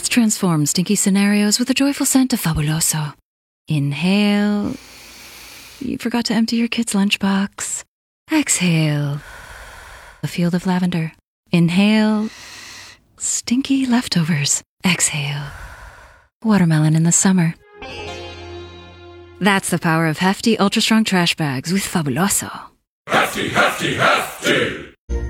transform stinky scenarios with the joyful scent of Fabuloso. Inhale. You forgot to empty your kid's lunchbox. Exhale. A field of lavender. Inhale. Stinky leftovers. Exhale. Watermelon in the summer. That's the power of hefty, ultra-strong trash bags with Fabuloso. Hefty, hefty, hefty!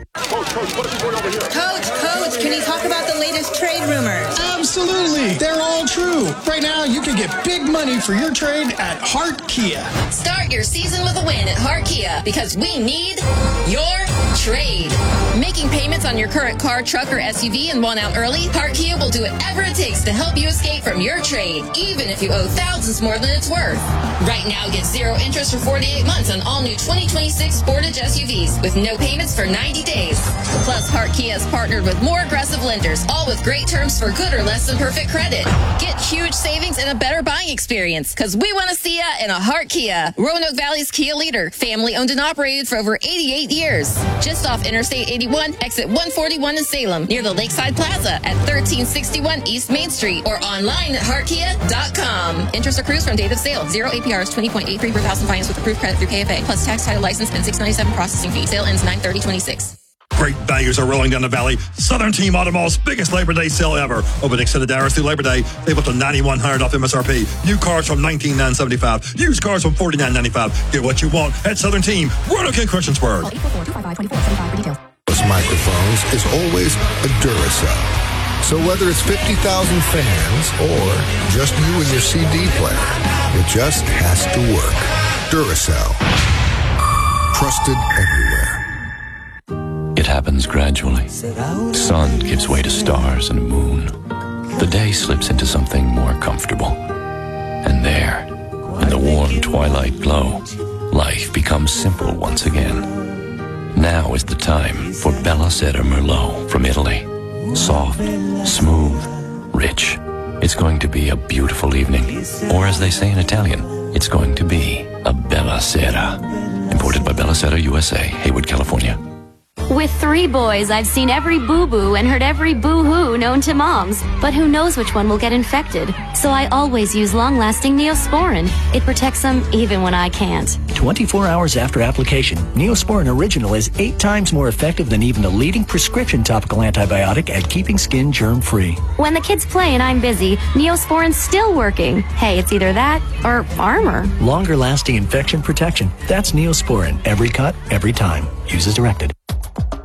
Coach, can you talk about the latest trade rumors? Absolutely. They're all true. Right now, you can get big money for your trade at Hart Kia. Start your season with a win at Hart Kia because we need your trade. Making payments on your current car, truck, or SUV and want out early? Hart Kia will do whatever it takes to help you escape from your trade, even if you owe thousands more than it's worth. Right now, get 0 interest for 48 months on all new 2026 Sportage SUVs with no payments for 90 days. Plus, Hart Kia has partnered with more aggressive lenders, all with great terms for good or less than perfect credit. Get huge savings and a better buying experience, because we want to see ya in a Hart Kia. Roanoke Valley's Kia leader, family owned and operated for over 88 years. Just off Interstate 81, exit 141 in Salem, near the Lakeside Plaza at 1361 East Main Street, or online at heartkia.com. Interest accrues from date of sale. 0 APRs, 20.83 per thousand finance with approved credit through KFA, plus tax, title, license, and $697 processing fee. Sale ends 9/30/26. Great values are rolling down the valley. Southern Team Auto Mall's biggest Labor Day sale ever. Open extended hours through Labor Day. Save up to $9,100 off MSRP. New cars from $19,975. Used cars from $49.95. Get what you want at Southern Team. Roanoke and Christiansburg. Those microphones is always a Duracell. So whether it's 50,000 fans or just you and your CD player, it just has to work. Duracell. Trusted everywhere. It happens gradually. Sun gives way to stars and a moon. The day slips into something more comfortable. And there, in the warm twilight glow, life becomes simple once again. Now is the time for Bella Sera Merlot from Italy. Soft, smooth, rich. It's going to be a beautiful evening. Or as they say in Italian, it's going to be a Bella Sera. Imported by Bella Sera USA, Haywood, California. With 3 boys, I've seen every boo-boo and heard every boo-hoo known to moms. But who knows which one will get infected? So I always use long-lasting Neosporin. It protects them even when I can't. 24 hours after application, Neosporin Original is 8 times more effective than even the leading prescription topical antibiotic at keeping skin germ-free. When the kids play and I'm busy, Neosporin's still working. Hey, it's either that or armor. Longer-lasting infection protection. That's Neosporin. Every cut, every time. Use as directed.